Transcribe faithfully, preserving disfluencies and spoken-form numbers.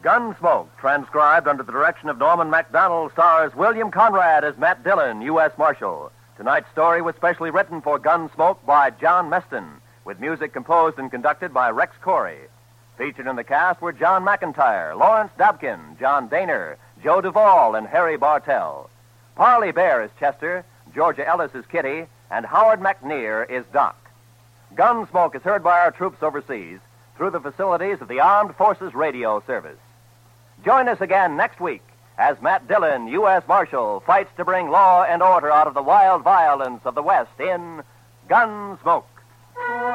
Gunsmoke, transcribed under the direction of Norman Macdonald, stars William Conrad as Matt Dillon, U S Marshal. Tonight's story was specially written for Gunsmoke by John Meston, with music composed and conducted by Rex Corey. Featured in the cast were John McIntyre, Lawrence Dobkin, John Daner, Joe Duvall, and Harry Bartell. Parley Bear is Chester, Georgia Ellis is Kitty, and Howard McNear is Doc. Gunsmoke is heard by our troops overseas through the facilities of the Armed Forces Radio Service. Join us again next week as Matt Dillon, U S Marshal, fights to bring law and order out of the wild violence of the West in Gunsmoke.